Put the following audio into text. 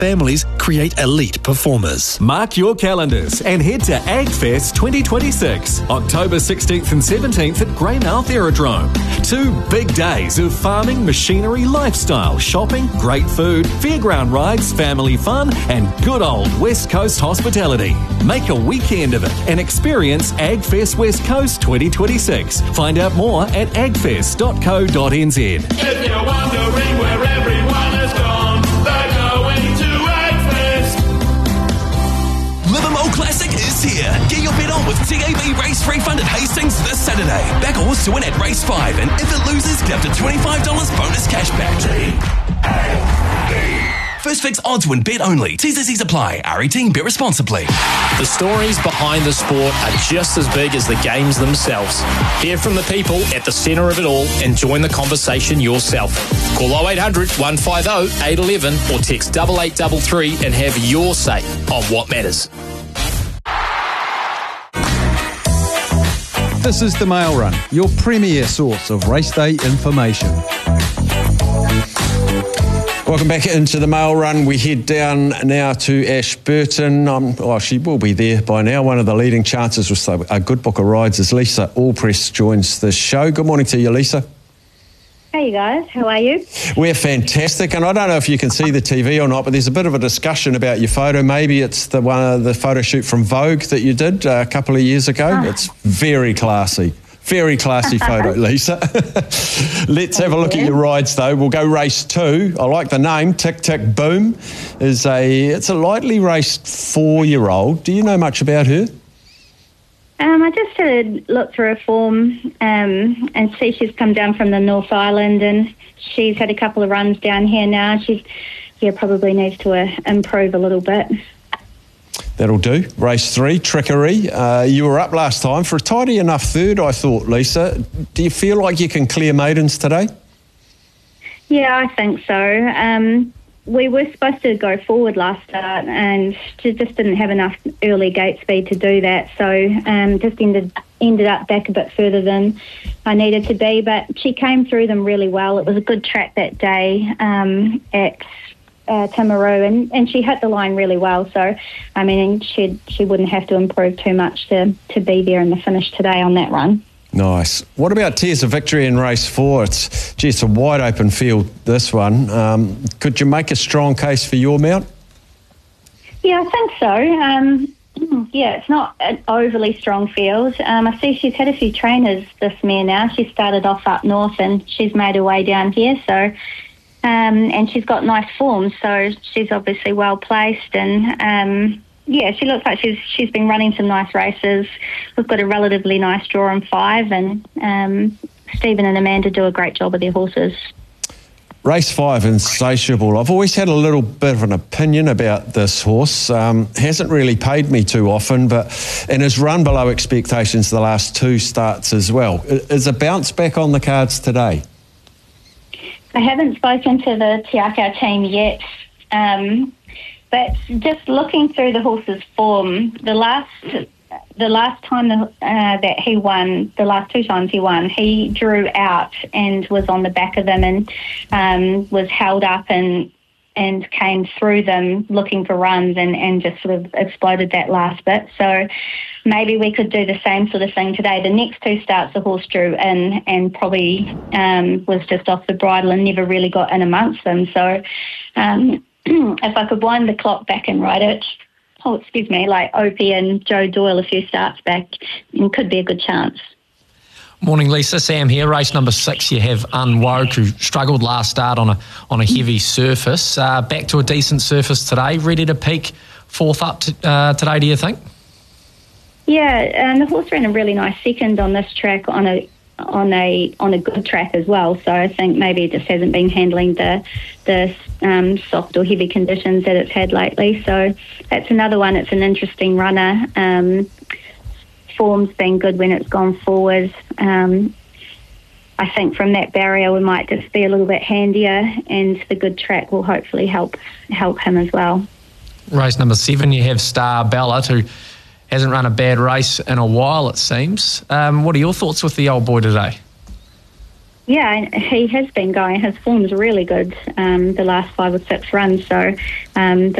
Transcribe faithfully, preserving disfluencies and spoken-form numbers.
families create elite performers. Mark your calendars and head to AgFest twenty twenty-six, October sixteenth and seventeenth at Greymouth Aerodrome. Two big days of farming, machinery, lifestyle, shopping, great food, fairground rides, family fun, and good old West Coast hospitality. Make a weekend of it and experience AgFest West Coast twenty twenty-six. Find out more at agfest dot co dot n z. If you're wondering where everyone has gone, they're going to AgFest. Livermore Classic is here. Get your bet on with T A B Race Free Fund at Hastings this Saturday. Back a horse to win at race five, and if it loses, get up to twenty-five dollars bonus cashback. T A B. First Fix odds win bet only. T's and C's apply. R eighteen, bet responsibly. The stories behind the sport are just as big as the games themselves. Hear from the people at the centre of it all and join the conversation yourself. Call oh eight hundred, one five oh, eight one one or text double eight double three and have your say on what matters. This is the Mail Run, your premier source of race day information. Welcome back into the Mail Run. We head down now to Ashburton. Um, oh, she will be there by now. One of the leading chances with a good book of rides as Lisa Allpress joins the show. Good morning to you, Lisa. Hey, you guys. How are you? We're fantastic, and I don't know if you can see the T V or not, but there's a bit of a discussion about your photo. Maybe it's the one of the photo shoot from Vogue that you did uh, a couple of years ago. Oh. It's very classy. Very classy photo, Lisa. Let's have a look at your rides, though. We'll go race two. I like the name. Tick Tick Boom is a it's a lightly raced four-year-old. Do you know much about her? Um, I just had a look through her form um, and see she's come down from the North Island and she's had a couple of runs down here now. She's yeah probably needs to uh, improve a little bit. That'll do. Race three, Trickery. Uh, you were up last time for a tidy enough third, I thought, Lisa. Do you feel like you can clear maidens today? Yeah, I think so. Um, we were supposed to go forward last start and she just didn't have enough early gate speed to do that. So um, just ended ended up back a bit further than I needed to be. But she came through them really well. It was a good track that day um, at Uh, Timaru, and, and she hit the line really well. So, I mean, she she wouldn't have to improve too much to, to be there in the finish today on that run. Nice. What about Tears of Victory in race four? It's, gee, it's a wide open field, this one. Um, could you make a strong case for your mount? Yeah, I think so. Um, yeah, it's not an overly strong field. Um, I see she's had a few trainers, this mare now. She started off up north and she's made her way down here, so... Um, and she's got nice form, so she's obviously well placed. And um, yeah, she looks like she's she's been running some nice races. We've got a relatively nice draw on five, and um, Stephen and Amanda do a great job with their horses. Race five, Insatiable. I've always had a little bit of an opinion about this horse. Um, hasn't really paid me too often, but and has run below expectations the last two starts as well. Is a bounce back on the cards today? I haven't spoken to the Te Akau team yet, um, but just looking through the horse's form, the last the last time the, uh, that he won, the last two times he won, he drew out and was on the back of them and um, was held up and and came through them looking for runs and, and just sort of exploded that last bit. So maybe we could do the same sort of thing today. The next two starts the horse drew in and probably um, was just off the bridle and never really got in amongst them. So um, if I could wind the clock back and ride it, oh, excuse me, like Opie and Joe Doyle a few starts back, it could be a good chance. Morning, Lisa. Sam here. Race number six, you have Unwoke, who struggled last start on a on a heavy surface. Uh, back to a decent surface today. Ready to peak fourth up to, uh, today, do you think? Yeah, and the horse ran a really nice second on this track on a on a on a good track as well. So I think maybe it just hasn't been handling the the um, soft or heavy conditions that it's had lately. So that's another one. It's an interesting runner. Um, form's been good when it's gone forward. Um, I think from that barrier we might just be a little bit handier, and the good track will hopefully help help him as well. Race number seven, you have Star Ballot, who hasn't run a bad race in a while, it seems. Um, what are your thoughts with the old boy today? Yeah, he has been going. His form's really good um, the last five or six runs. So um, the